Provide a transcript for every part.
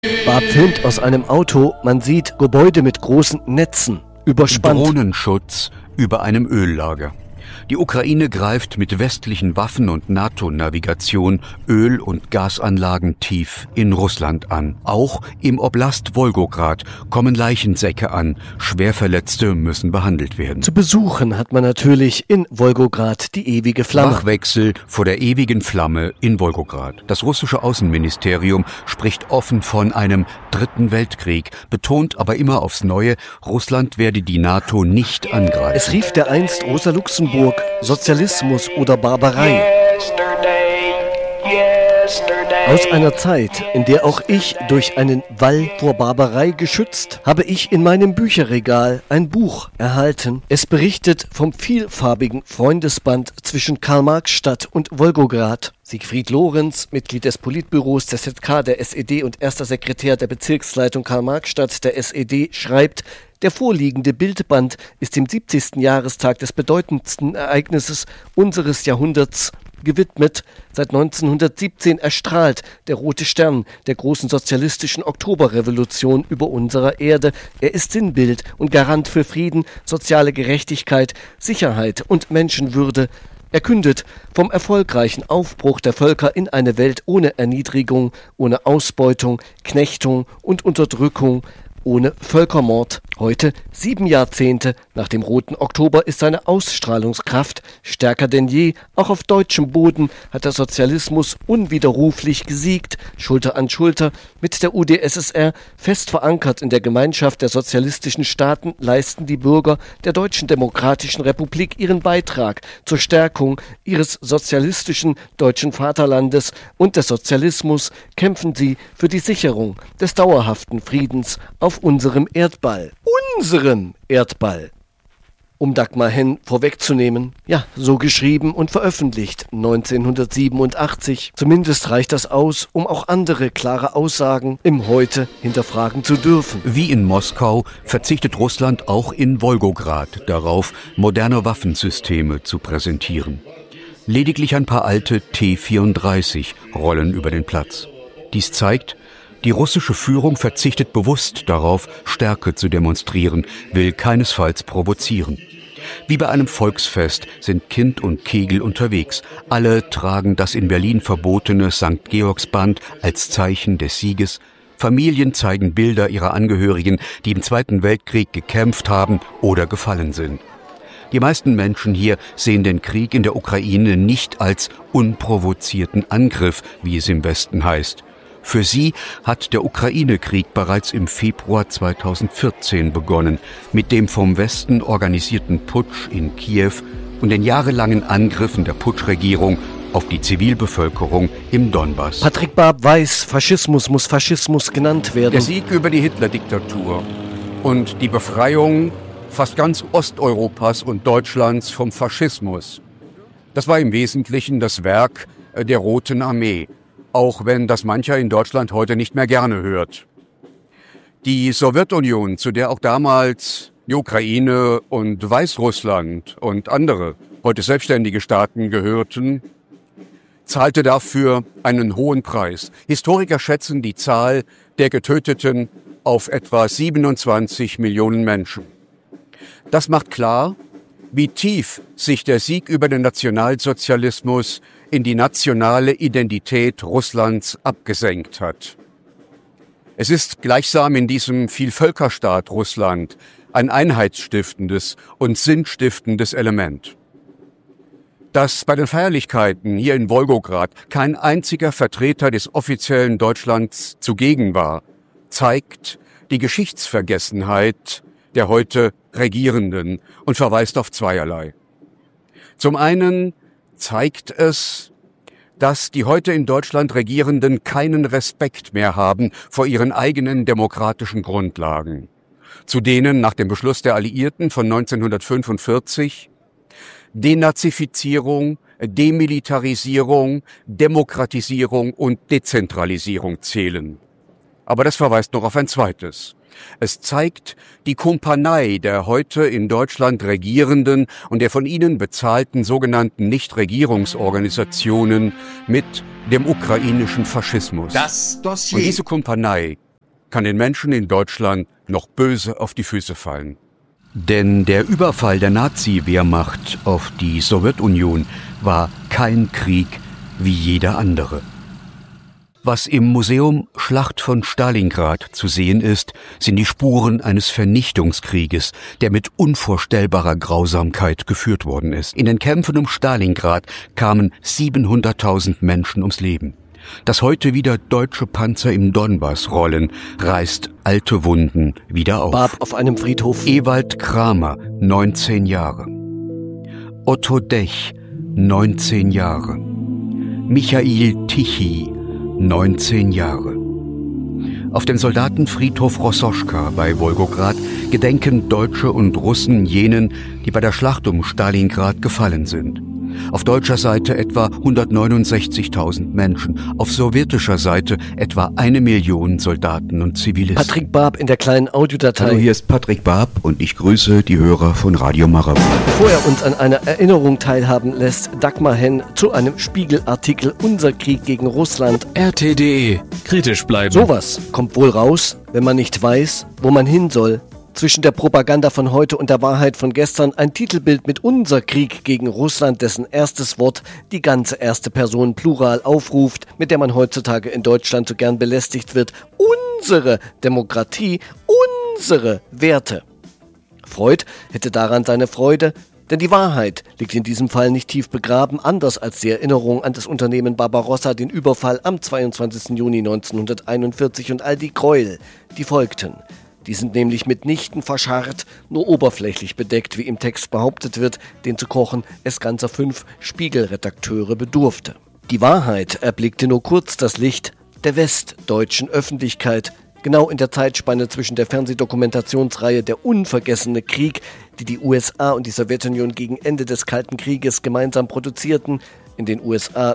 Barb filmt aus einem Auto, man sieht Gebäude mit großen Netzen, überspannt. Drohnenschutz über einem Öllager. Die Ukraine greift mit westlichen Waffen und NATO-Navigation Öl- und Gasanlagen tief in Russland an. Auch im Oblast Wolgograd kommen Leichensäcke an. Schwerverletzte müssen behandelt werden. Zu besuchen hat man natürlich in Wolgograd die ewige Flamme. Wachwechsel vor der ewigen Flamme in Wolgograd. Das russische Außenministerium spricht offen von einem dritten Weltkrieg, betont aber immer aufs Neue, Russland werde die NATO nicht angreifen. Es rief dereinst Rosa Luxemburg, Sozialismus oder Barbarei. Aus einer Zeit, in der auch ich durch einen Wall vor Barbarei geschützt, habe ich in meinem Bücherregal ein Buch erhalten. Es berichtet vom vielfarbigen Freundesband zwischen Karl-Marx-Stadt und Wolgograd. Siegfried Lorenz, Mitglied des Politbüros der ZK der SED und erster Sekretär der Bezirksleitung Karl-Marx-Stadt der SED, schreibt: Der vorliegende Bildband ist dem 70. Jahrestag des bedeutendsten Ereignisses unseres Jahrhunderts gewidmet. Seit 1917 erstrahlt der rote Stern der großen sozialistischen Oktoberrevolution über unserer Erde. Er ist Sinnbild und Garant für Frieden, soziale Gerechtigkeit, Sicherheit und Menschenwürde. Er kündet vom erfolgreichen Aufbruch der Völker in eine Welt ohne Erniedrigung, ohne Ausbeutung, Knechtung und Unterdrückung, ohne Völkermord. Heute, 7 Jahrzehnte nach dem Roten Oktober, ist seine Ausstrahlungskraft stärker denn je. Auch auf deutschem Boden hat der Sozialismus unwiderruflich gesiegt, Schulter an Schulter mit der UdSSR. Fest verankert in der Gemeinschaft der sozialistischen Staaten leisten die Bürger der Deutschen Demokratischen Republik ihren Beitrag zur Stärkung ihres sozialistischen deutschen Vaterlandes und des Sozialismus. Kämpfen sie für die Sicherung des dauerhaften Friedens auf unserem Erdball. Unserem Erdball. Um Dagmar Henn vorwegzunehmen, ja, so geschrieben und veröffentlicht 1987. Zumindest reicht das aus, um auch andere klare Aussagen im Heute hinterfragen zu dürfen. Wie in Moskau verzichtet Russland auch in Wolgograd darauf, moderne Waffensysteme zu präsentieren. Lediglich ein paar alte T-34 rollen über den Platz. Dies zeigt, die russische Führung verzichtet bewusst darauf, Stärke zu demonstrieren, will keinesfalls provozieren. Wie bei einem Volksfest sind Kind und Kegel unterwegs. Alle tragen das in Berlin verbotene St. Georgsband als Zeichen des Sieges. Familien zeigen Bilder ihrer Angehörigen, die im Zweiten Weltkrieg gekämpft haben oder gefallen sind. Die meisten Menschen hier sehen den Krieg in der Ukraine nicht als unprovozierten Angriff, wie es im Westen heißt. Für sie hat der Ukraine-Krieg bereits im Februar 2014 begonnen, mit dem vom Westen organisierten Putsch in Kiew und den jahrelangen Angriffen der Putschregierung auf die Zivilbevölkerung im Donbass. Patrick Barb weiß, Faschismus muss Faschismus genannt werden. Der Sieg über die Hitler-Diktatur und die Befreiung fast ganz Osteuropas und Deutschlands vom Faschismus, das war im Wesentlichen das Werk der Roten Armee. Auch wenn das mancher in Deutschland heute nicht mehr gerne hört. Die Sowjetunion, zu der auch damals die Ukraine und Weißrussland und andere, heute selbstständige Staaten gehörten, zahlte dafür einen hohen Preis. Historiker schätzen die Zahl der Getöteten auf etwa 27 Millionen Menschen. Das macht klar, wie tief sich der Sieg über den Nationalsozialismus in die nationale Identität Russlands abgesenkt hat. Es ist gleichsam in diesem Vielvölkerstaat Russland ein einheitsstiftendes und sinnstiftendes Element. Dass bei den Feierlichkeiten hier in Wolgograd kein einziger Vertreter des offiziellen Deutschlands zugegen war, zeigt die Geschichtsvergessenheit der heute Regierenden und verweist auf zweierlei. Zum einen zeigt es, dass die heute in Deutschland Regierenden keinen Respekt mehr haben vor ihren eigenen demokratischen Grundlagen, zu denen nach dem Beschluss der Alliierten von 1945 Denazifizierung, Demilitarisierung, Demokratisierung und Dezentralisierung zählen. Aber das verweist noch auf ein zweites. Es zeigt die Kumpanei der heute in Deutschland regierenden und der von ihnen bezahlten sogenannten Nichtregierungsorganisationen mit dem ukrainischen Faschismus. Das Dossier. Und diese Kumpanei kann den Menschen in Deutschland noch böse auf die Füße fallen. Denn der Überfall der Nazi-Wehrmacht auf die Sowjetunion war kein Krieg wie jeder andere. Was im Museum Schlacht von Stalingrad zu sehen ist, sind die Spuren eines Vernichtungskrieges, der mit unvorstellbarer Grausamkeit geführt worden ist. In den Kämpfen um Stalingrad kamen 700.000 Menschen ums Leben. Dass heute wieder deutsche Panzer im Donbass rollen, reißt alte Wunden wieder auf. Barb auf einem Friedhof. Ewald Kramer, 19 Jahre. Otto Dech, 19 Jahre. Michail Tichy, 19 Jahre. Auf dem Soldatenfriedhof Rossoschka bei Wolgograd gedenken Deutsche und Russen jenen, die bei der Schlacht um Stalingrad gefallen sind. Auf deutscher Seite etwa 169.000 Menschen, auf sowjetischer Seite etwa 1 Million Soldaten und Zivilisten. Patrick Barb in der kleinen Audiodatei. Hallo, hier ist Patrick Barb und ich grüße die Hörer von Radio Marabu. Bevor er uns an einer Erinnerung teilhaben lässt, Dagmar Henn zu einem Spiegelartikel Unser Krieg gegen Russland. RT.de. Kritisch bleiben. Sowas kommt wohl raus, wenn man nicht weiß, wo man hin soll. Zwischen der Propaganda von heute und der Wahrheit von gestern ein Titelbild mit Unser Krieg gegen Russland, dessen erstes Wort die ganze erste Person Plural aufruft, mit der man heutzutage in Deutschland so gern belästigt wird. Unsere Demokratie, unsere Werte. Freud hätte daran seine Freude, denn die Wahrheit liegt in diesem Fall nicht tief begraben, anders als die Erinnerung an das Unternehmen Barbarossa, den Überfall am 22. Juni 1941 und all die Gräuel, die folgten. Die sind nämlich mitnichten verscharrt, nur oberflächlich bedeckt, wie im Text behauptet wird, den zu kochen es ganzer 5 Spiegelredakteure bedurfte. Die Wahrheit erblickte nur kurz das Licht der westdeutschen Öffentlichkeit, genau in der Zeitspanne zwischen der Fernsehdokumentationsreihe Der unvergessene Krieg, die die USA und die Sowjetunion gegen Ende des Kalten Krieges gemeinsam produzierten, in den USA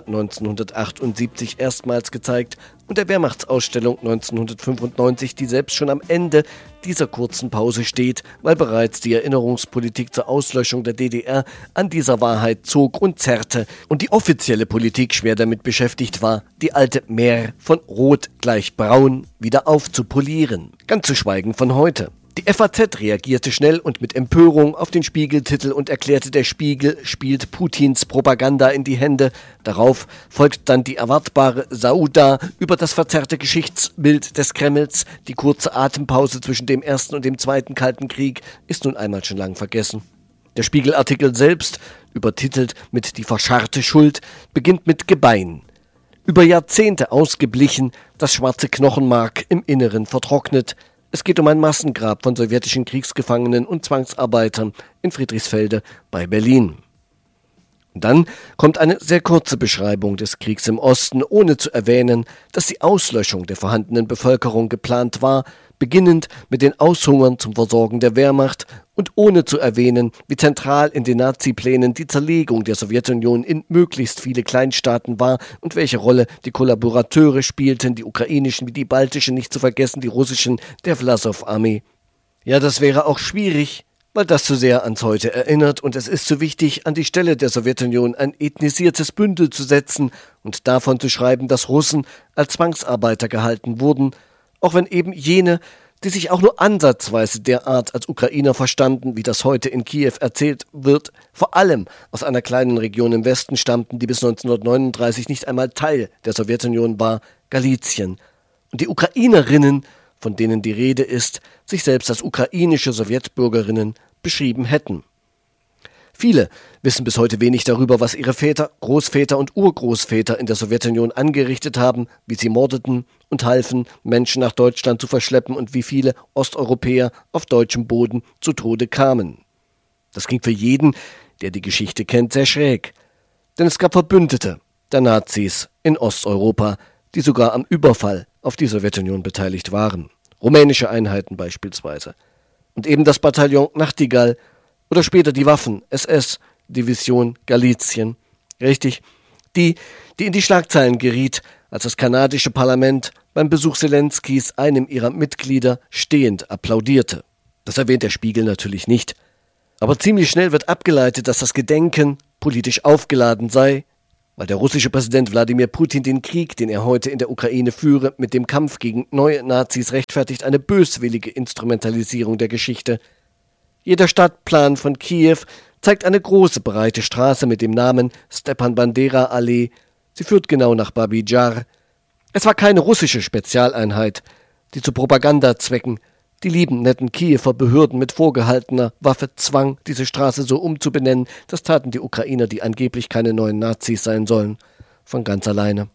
1978 erstmals gezeigt, und der Wehrmachtsausstellung 1995, die selbst schon am Ende dieser kurzen Pause steht, weil bereits die Erinnerungspolitik zur Auslöschung der DDR an dieser Wahrheit zog und zerrte und die offizielle Politik schwer damit beschäftigt war, die alte Mär von Rot gleich Braun wieder aufzupolieren. Ganz zu schweigen von heute. Die FAZ reagierte schnell und mit Empörung auf den Spiegeltitel und erklärte, der Spiegel spielt Putins Propaganda in die Hände. Darauf folgt dann die erwartbare Sauda über das verzerrte Geschichtsbild des Kremls. Die kurze Atempause zwischen dem Ersten und dem Zweiten Kalten Krieg ist nun einmal schon lang vergessen. Der Spiegelartikel selbst, übertitelt mit Die verscharrte Schuld, beginnt mit Gebein. Über Jahrzehnte ausgeblichen, das schwarze Knochenmark im Inneren vertrocknet. Es geht um ein Massengrab von sowjetischen Kriegsgefangenen und Zwangsarbeitern in Friedrichsfelde bei Berlin. Und dann kommt eine sehr kurze Beschreibung des Kriegs im Osten, ohne zu erwähnen, dass die Auslöschung der vorhandenen Bevölkerung geplant war, beginnend mit den Aushungern zum Versorgen der Wehrmacht und ohne zu erwähnen, wie zentral in den Nazi-Plänen die Zerlegung der Sowjetunion in möglichst viele Kleinstaaten war und welche Rolle die Kollaborateure spielten, die ukrainischen wie die baltischen, nicht zu vergessen die russischen, der Wlasow-Armee. Ja, das wäre auch schwierig, weil das zu sehr ans Heute erinnert und es ist zu wichtig, an die Stelle der Sowjetunion ein ethnisiertes Bündel zu setzen und davon zu schreiben, dass Russen als Zwangsarbeiter gehalten wurden, auch wenn eben jene, die sich auch nur ansatzweise derart als Ukrainer verstanden, wie das heute in Kiew erzählt wird, vor allem aus einer kleinen Region im Westen stammten, die bis 1939 nicht einmal Teil der Sowjetunion war, Galizien. Und die Ukrainerinnen, von denen die Rede ist, sich selbst als ukrainische Sowjetbürgerinnen beschrieben hätten. Viele wissen bis heute wenig darüber, was ihre Väter, Großväter und Urgroßväter in der Sowjetunion angerichtet haben, wie sie mordeten und halfen, Menschen nach Deutschland zu verschleppen und wie viele Osteuropäer auf deutschem Boden zu Tode kamen. Das klingt für jeden, der die Geschichte kennt, sehr schräg. Denn es gab Verbündete der Nazis in Osteuropa, die sogar am Überfall auf die Sowjetunion beteiligt waren. Rumänische Einheiten beispielsweise. Und eben das Bataillon Nachtigall oder später die Waffen-SS-Division Galizien. Richtig, die in die Schlagzeilen geriet, als das kanadische Parlament beim Besuch Zelenskys einem ihrer Mitglieder stehend applaudierte. Das erwähnt der Spiegel natürlich nicht. Aber ziemlich schnell wird abgeleitet, dass das Gedenken politisch aufgeladen sei weil der russische Präsident Wladimir Putin den Krieg, den er heute in der Ukraine führe, mit dem Kampf gegen neue Nazis rechtfertigt eine böswillige Instrumentalisierung der Geschichte. Jeder Stadtplan von Kiew zeigt eine große, breite Straße mit dem Namen Stepan-Bandera-Allee. Sie führt genau nach Babi Jar. Es war keine russische Spezialeinheit, die zu Propagandazwecken die lieben, netten Kiewer Behörden mit vorgehaltener Waffe zwang, diese Straße so umzubenennen. Das taten die Ukrainer, die angeblich keine neuen Nazis sein sollen, von ganz alleine.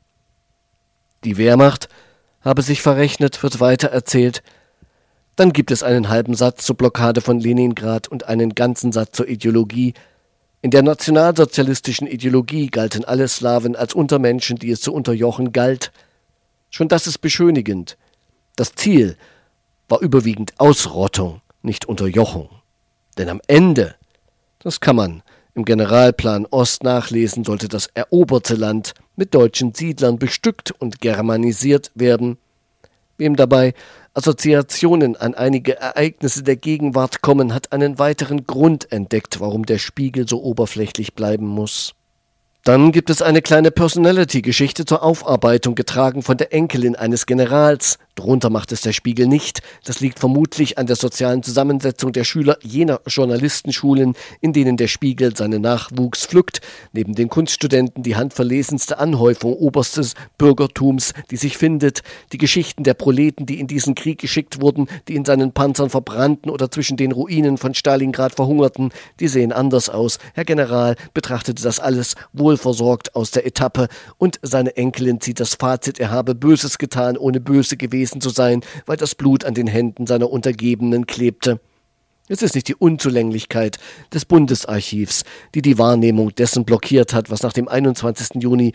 Die Wehrmacht habe sich verrechnet, wird weiter erzählt. Dann gibt es einen halben Satz zur Blockade von Leningrad und einen ganzen Satz zur Ideologie. In der nationalsozialistischen Ideologie galten alle Slawen als Untermenschen, die es zu unterjochen galt. Schon das ist beschönigend. Das Ziel war überwiegend Ausrottung, nicht Unterjochung. Denn am Ende, das kann man im Generalplan Ost nachlesen, sollte das eroberte Land mit deutschen Siedlern bestückt und germanisiert werden. Wem dabei Assoziationen an einige Ereignisse der Gegenwart kommen, hat einen weiteren Grund entdeckt, warum der Spiegel so oberflächlich bleiben muss. Dann gibt es eine kleine Personality-Geschichte zur Aufarbeitung, getragen von der Enkelin eines Generals. Drunter macht es der Spiegel nicht. Das liegt vermutlich an der sozialen Zusammensetzung der Schüler jener Journalistenschulen, in denen der Spiegel seinen Nachwuchs pflückt. Neben den Kunststudenten die handverlesenste Anhäufung oberstes Bürgertums, die sich findet. Die Geschichten der Proleten, die in diesen Krieg geschickt wurden, die in seinen Panzern verbrannten oder zwischen den Ruinen von Stalingrad verhungerten, die sehen anders aus. Herr General betrachtete das alles wohlversorgt aus der Etappe und seine Enkelin zieht das Fazit, er habe Böses getan, ohne böse gewesen zu sein, weil das Blut an den Händen seiner Untergebenen klebte. Es ist nicht die Unzulänglichkeit des Bundesarchivs, die die Wahrnehmung dessen blockiert hat, was nach dem 21. Juni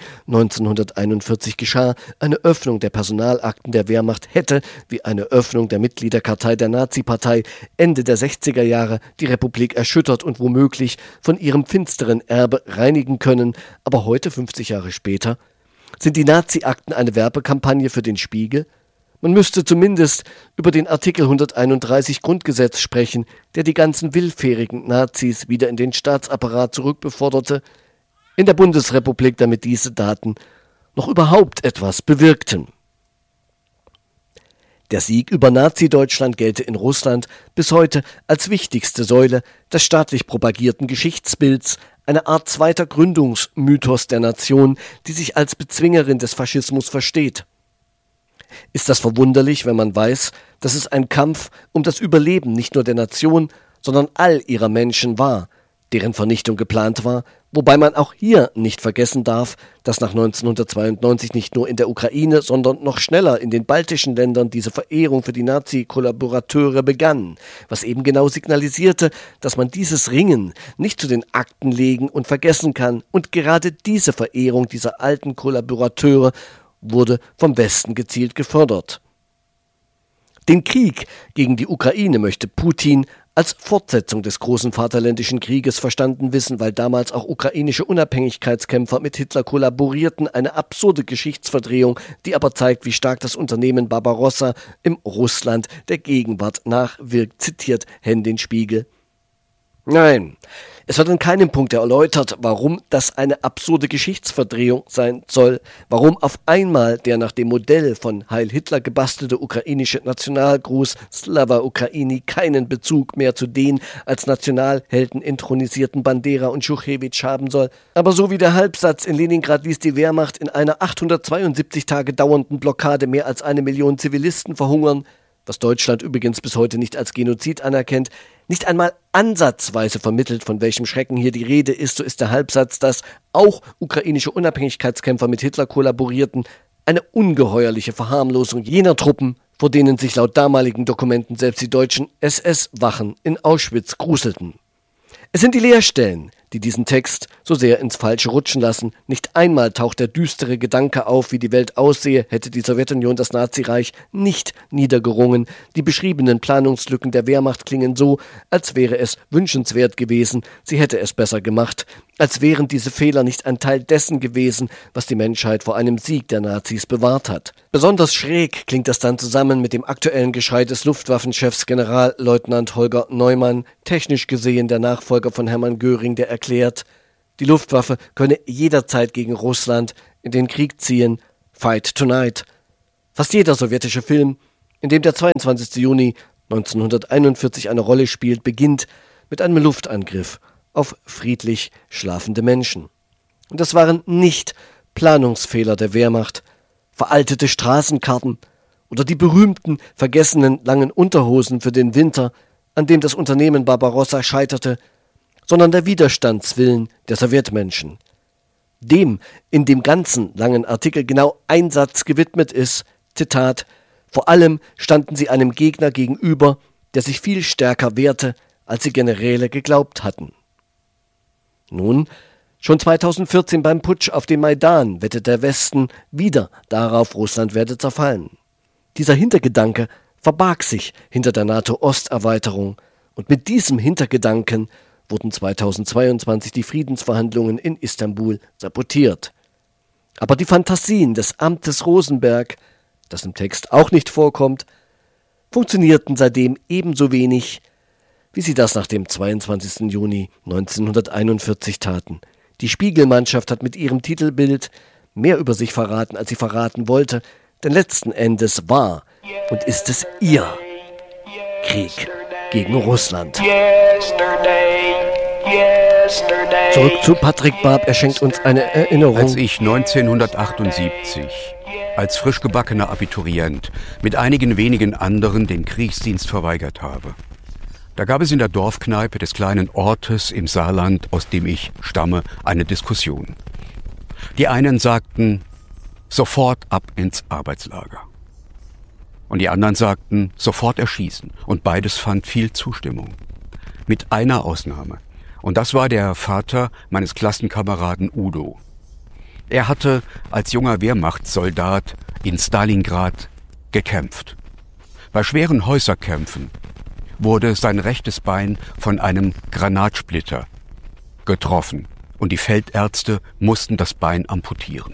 1941 geschah. Eine Öffnung der Personalakten der Wehrmacht hätte, wie eine Öffnung der Mitgliederkartei der Nazi-Partei Ende der 60er Jahre, die Republik erschüttert und womöglich von ihrem finsteren Erbe reinigen können. Aber heute, 50 Jahre später, sind die Nazi-Akten eine Werbekampagne für den Spiegel? Man müsste zumindest über den Artikel 131 Grundgesetz sprechen, der die ganzen willfährigen Nazis wieder in den Staatsapparat zurückbeförderte, in der Bundesrepublik, damit diese Daten noch überhaupt etwas bewirkten. Der Sieg über Nazi-Deutschland gelte in Russland bis heute als wichtigste Säule des staatlich propagierten Geschichtsbilds, eine Art zweiter Gründungsmythos der Nation, die sich als Bezwingerin des Faschismus versteht. Ist das verwunderlich, wenn man weiß, dass es ein Kampf um das Überleben nicht nur der Nation, sondern all ihrer Menschen war, deren Vernichtung geplant war, wobei man auch hier nicht vergessen darf, dass nach 1992 nicht nur in der Ukraine, sondern noch schneller in den baltischen Ländern diese Verehrung für die Nazi-Kollaborateure begann, was eben genau signalisierte, dass man dieses Ringen nicht zu den Akten legen und vergessen kann, und gerade diese Verehrung dieser alten Kollaborateure wurde vom Westen gezielt gefördert. Den Krieg gegen die Ukraine möchte Putin als Fortsetzung des großen Vaterländischen Krieges verstanden wissen, weil damals auch ukrainische Unabhängigkeitskämpfer mit Hitler kollaborierten, eine absurde Geschichtsverdrehung, die aber zeigt, wie stark das Unternehmen Barbarossa im Russland der Gegenwart nachwirkt, zitiert Hendin Spiegel. Nein, es wird an keinem Punkt erläutert, warum das eine absurde Geschichtsverdrehung sein soll, warum auf einmal der nach dem Modell von Heil Hitler gebastelte ukrainische Nationalgruß Slava Ukraini keinen Bezug mehr zu den als Nationalhelden inthronisierten Bandera und Schuchewitsch haben soll. Aber so wie der Halbsatz, in Leningrad ließ die Wehrmacht in einer 872 Tage dauernden Blockade mehr als 1 Million Zivilisten verhungern, was Deutschland übrigens bis heute nicht als Genozid anerkennt, nicht einmal ansatzweise vermittelt, von welchem Schrecken hier die Rede ist, so ist der Halbsatz, dass auch ukrainische Unabhängigkeitskämpfer mit Hitler kollaborierten, eine ungeheuerliche Verharmlosung jener Truppen, vor denen sich laut damaligen Dokumenten selbst die deutschen SS-Wachen in Auschwitz gruselten. Es sind die Leerstellen, die diesen Text so sehr ins Falsche rutschen lassen. Nicht einmal taucht der düstere Gedanke auf, wie die Welt aussehe, hätte die Sowjetunion das Nazireich nicht niedergerungen. Die beschriebenen Planungslücken der Wehrmacht klingen so, als wäre es wünschenswert gewesen, sie hätte es besser gemacht, als wären diese Fehler nicht ein Teil dessen gewesen, was die Menschheit vor einem Sieg der Nazis bewahrt hat. Besonders schräg klingt das dann zusammen mit dem aktuellen Geschrei des Luftwaffenchefs Generalleutnant Holger Neumann, technisch gesehen der Nachfolger von Hermann Göring, der erklärt: Die Luftwaffe könne jederzeit gegen Russland in den Krieg ziehen. Fight tonight. Fast jeder sowjetische Film, in dem der 22. Juni 1941 eine Rolle spielt, beginnt mit einem Luftangriff auf friedlich schlafende Menschen. Und das waren nicht Planungsfehler der Wehrmacht, veraltete Straßenkarten oder die berühmten, vergessenen langen Unterhosen für den Winter, an dem das Unternehmen Barbarossa scheiterte, sondern der Widerstandswillen der Sowjetmenschen. Dem in dem ganzen langen Artikel genau ein Satz gewidmet ist, Zitat: Vor allem standen sie einem Gegner gegenüber, der sich viel stärker wehrte, als die Generäle geglaubt hatten. Nun, schon 2014 beim Putsch auf dem Maidan wettet der Westen wieder darauf, Russland werde zerfallen. Dieser Hintergedanke verbarg sich hinter der NATO-Osterweiterung, und mit diesem Hintergedanken wurden 2022 die Friedensverhandlungen in Istanbul sabotiert. Aber die Fantasien des Amtes Rosenberg, das im Text auch nicht vorkommt, funktionierten seitdem ebenso wenig, wie sie das nach dem 22. Juni 1941 taten. Die Spiegelmannschaft hat mit ihrem Titelbild mehr über sich verraten, als sie verraten wollte, denn letzten Endes war und ist es ihr Krieg gegen Russland. Zurück zu Patrick Barb, er schenkt uns eine Erinnerung. Als ich 1978 als frisch gebackener Abiturient mit einigen wenigen anderen den Kriegsdienst verweigert habe, da gab es in der Dorfkneipe des kleinen Ortes im Saarland, aus dem ich stamme, eine Diskussion. Die einen sagten, sofort ab ins Arbeitslager. Und die anderen sagten, sofort erschießen. Und beides fand viel Zustimmung. Mit einer Ausnahme. Und das war der Vater meines Klassenkameraden Udo. Er hatte als junger Wehrmachtssoldat in Stalingrad gekämpft. Bei schweren Häuserkämpfen wurde sein rechtes Bein von einem Granatsplitter getroffen und die Feldärzte mussten das Bein amputieren.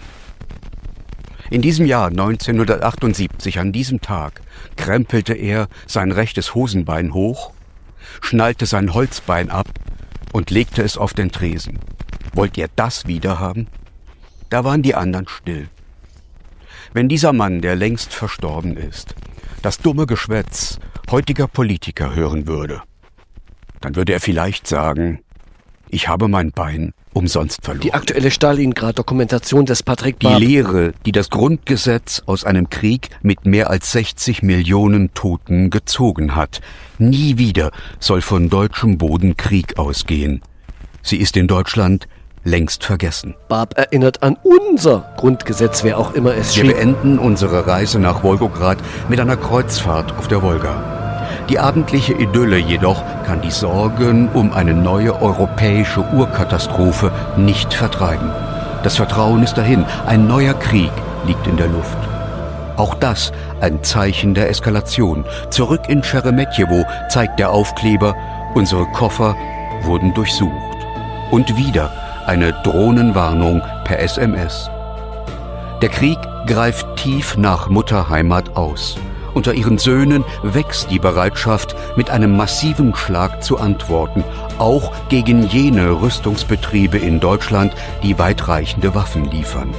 In diesem Jahr 1978, an diesem Tag, krempelte er sein rechtes Hosenbein hoch, schnallte sein Holzbein ab und legte es auf den Tresen. Wollt ihr das wiederhaben? Da waren die anderen still. Wenn dieser Mann, der längst verstorben ist, das dumme Geschwätz heutiger Politiker hören würde, dann würde er vielleicht sagen, ich habe mein Bein umsonst verloren. Die aktuelle Stalingrad-Dokumentation des Patrick Barb. Die Lehre, die das Grundgesetz aus einem Krieg mit mehr als 60 Millionen Toten gezogen hat. Nie wieder soll von deutschem Boden Krieg ausgehen. Sie ist in Deutschland längst vergessen. Barb erinnert an unser Grundgesetz, wer auch immer es schrieb. Wir beenden unsere Reise nach Wolgograd mit einer Kreuzfahrt auf der Wolga. Die abendliche Idylle jedoch kann die Sorgen um eine neue europäische Urkatastrophe nicht vertreiben. Das Vertrauen ist dahin, ein neuer Krieg liegt in der Luft. Auch das ein Zeichen der Eskalation. Zurück in Scheremetjewo zeigt der Aufkleber, unsere Koffer wurden durchsucht. Und wieder eine Drohnenwarnung per SMS. Der Krieg greift tief nach Mutterheimat aus. Unter ihren Söhnen wächst die Bereitschaft, mit einem massiven Schlag zu antworten, auch gegen jene Rüstungsbetriebe in Deutschland, die weitreichende Waffen liefern.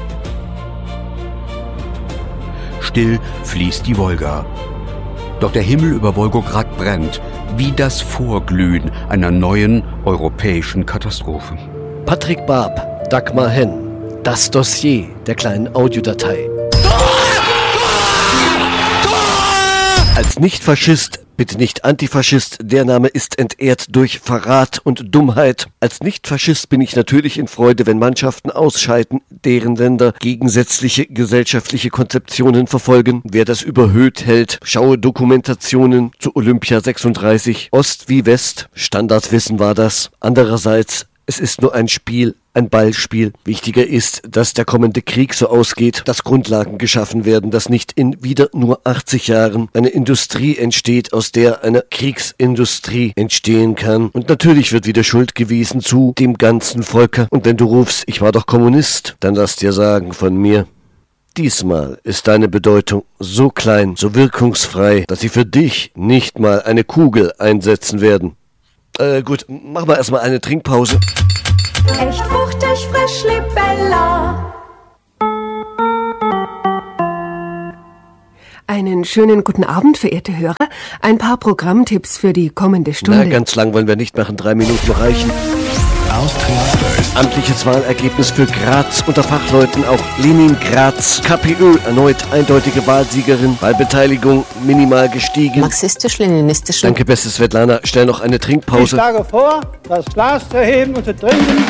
Still fließt die Wolga. Doch der Himmel über Wolgograd brennt, wie das Vorglühen einer neuen europäischen Katastrophe. Patrick Barb, Dagmar Henn, das Dossier der kleinen Audiodatei. Als Nicht-Faschist, bitte nicht Antifaschist, der Name ist entehrt durch Verrat und Dummheit. Als Nicht-Faschist bin ich natürlich in Freude, wenn Mannschaften ausscheiden, deren Länder gegensätzliche gesellschaftliche Konzeptionen verfolgen. Wer das überhöht hält, schaue Dokumentationen zu Olympia 36, Ost wie West, Standardwissen war das. Andererseits, es ist nur ein Spiel, ein Ballspiel. Wichtiger ist, dass der kommende Krieg so ausgeht, dass Grundlagen geschaffen werden, dass nicht in wieder nur 80 Jahren eine Industrie entsteht, aus der eine Kriegsindustrie entstehen kann. Und natürlich wird wieder Schuld gewiesen zu dem ganzen Volke. Und wenn du rufst, ich war doch Kommunist, dann lass dir sagen von mir, diesmal ist deine Bedeutung so klein, so wirkungsfrei, dass sie für dich nicht mal eine Kugel einsetzen werden. Gut, machen wir erstmal eine Trinkpause. Echt fruchtig, frisch, Libella. Einen schönen guten Abend, verehrte Hörer. Ein paar Programmtipps für die kommende Stunde. Na, ganz lang wollen wir nicht machen. 3 Minuten reichen. Amtliches Wahlergebnis für Graz unter Fachleuten, auch Lenin-Graz. KPÖ erneut eindeutige Wahlsiegerin. Wahlbeteiligung minimal gestiegen. Marxistisch-leninistisch. Danke, beste Svetlana. Schnell noch eine Trinkpause. Ich schlage vor, das Glas zu heben und zu trinken.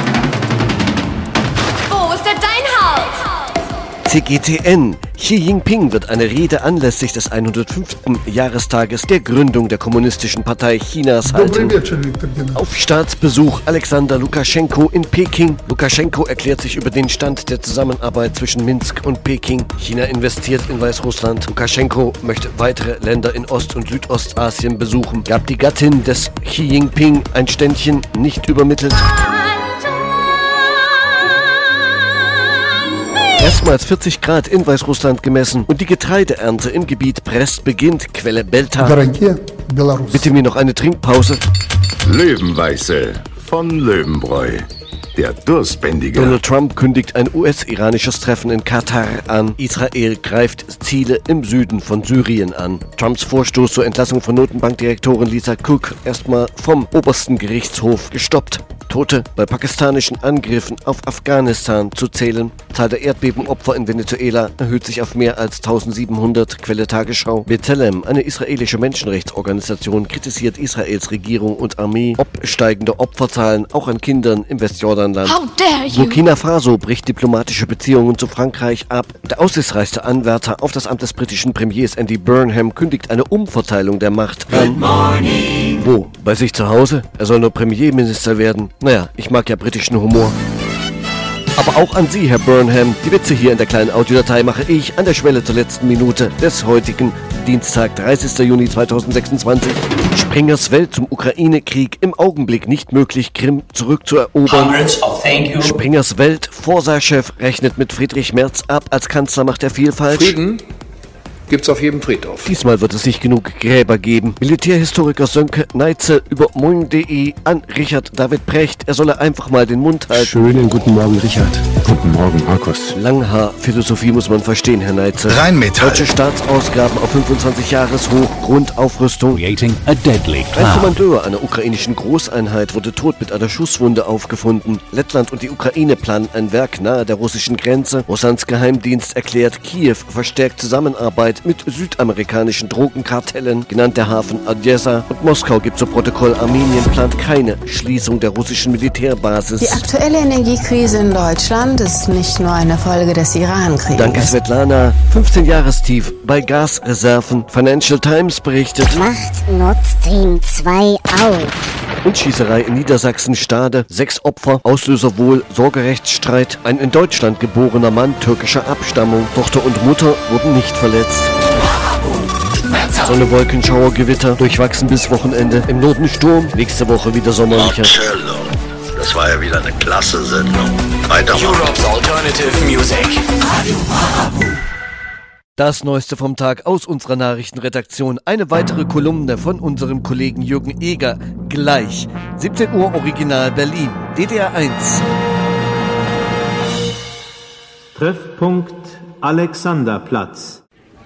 Wo ist denn dein Haus? CGTN. Xi Jinping wird eine Rede anlässlich des 105. Jahrestages der Gründung der Kommunistischen Partei Chinas halten. Auf Staatsbesuch Alexander Lukaschenko in Peking. Lukaschenko erklärt sich über den Stand der Zusammenarbeit zwischen Minsk und Peking. China investiert in Weißrussland. Lukaschenko möchte weitere Länder in Ost- und Südostasien besuchen. Gab die Gattin des Xi Jinping ein Ständchen, nicht übermittelt. Erstmals 40 Grad in Weißrussland gemessen und die Getreideernte im Gebiet Brest beginnt. Quelle Belta. Bitte mir noch eine Trinkpause. Löwenweiße von Löwenbräu. Der Durstbändiger. Donald Trump kündigt ein US-iranisches Treffen in Katar an. Israel greift Ziele im Süden von Syrien an. Trumps Vorstoß zur Entlassung von Notenbankdirektorin Lisa Cook erstmal vom obersten Gerichtshof gestoppt. Tote bei pakistanischen Angriffen auf Afghanistan zu zählen. Zahl der Erdbebenopfer in Venezuela erhöht sich auf mehr als 1700. Quelle Tagesschau. B'Tselem, eine israelische Menschenrechtsorganisation, kritisiert Israels Regierung und Armee ob steigende Opferzahlen auch an Kindern im Westjordanland. How dare you? Burkina Faso bricht diplomatische Beziehungen zu Frankreich ab. Der aussichtsreichste Anwärter auf das Amt des britischen Premiers Andy Burnham kündigt eine Umverteilung der Macht an. Wo? Bei sich zu Hause? Er soll nur Premierminister werden. Naja, ich mag ja britischen Humor. Aber auch an Sie, Herr Burnham. Die Witze hier in der kleinen Audiodatei mache ich an der Schwelle zur letzten Minute des heutigen Dienstag, 30. Juni 2026. Springers Welt zum Ukraine-Krieg. Im Augenblick nicht möglich, Krim zurückzuerobern. Springers Welt, Forsa-Chef rechnet mit Friedrich Merz ab. Als Kanzler macht er viel falsch. Frieden gibt's auf jedem Friedhof. Diesmal wird es nicht genug Gräber geben. Militärhistoriker Sönke Neitzel über moin.de an Richard David Precht. Er solle einfach mal den Mund halten. Schönen guten Morgen, Richard. Guten Morgen, Markus. Langhaar-Philosophie muss man verstehen, Herr Neitzel. Rheinmetall. Deutsche Staatsausgaben auf 25 Jahreshoch, Grundaufrüstung. Creating a deadly Ein cloud. Kommandeur einer ukrainischen Großeinheit wurde tot mit einer Schusswunde aufgefunden. Lettland und die Ukraine planen ein Werk nahe der russischen Grenze. Russlands Geheimdienst erklärt, Kiew verstärkt Zusammenarbeit mit südamerikanischen Drogenkartellen, genannt der Hafen Odessa. Und Moskau gibt zu Protokoll, Armenien plant keine Schließung der russischen Militärbasis. Die aktuelle Energiekrise in Deutschland ist nicht nur eine Folge des Iran-Krieges. Danke, Svetlana. 15 Jahrestief bei Gasreserven. Financial Times berichtet. Macht Nord Stream 2 auf. Und Schießerei in Niedersachsen-Stade. 6 Opfer. Auslöser wohl Sorgerechtsstreit. Ein in Deutschland geborener Mann türkischer Abstammung. Tochter und Mutter wurden nicht verletzt. Sonne, Wolken, Schauer, Gewitter. Durchwachsen bis Wochenende. Im Norden Sturm. Nächste Woche wieder sommerlicher. Marcello. Das war ja wieder eine klasse Sendung. Weitermachen. Europe's Alternative Music. Das Neueste vom Tag aus unserer Nachrichtenredaktion. Eine weitere Kolumne von unserem Kollegen Jürgen Eger. Gleich. 17 Uhr Original Berlin. DDR 1. Treffpunkt Alexanderplatz.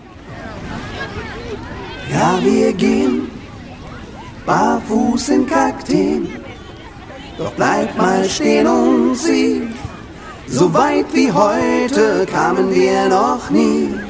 Ja, wir gehen barfuß in Kakteen. Doch bleib mal stehen und sieh, so weit wie heute kamen wir noch nie.